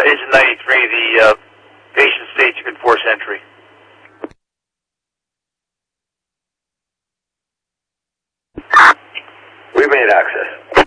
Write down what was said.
engine 93, the patient states you can force entry. We've made access.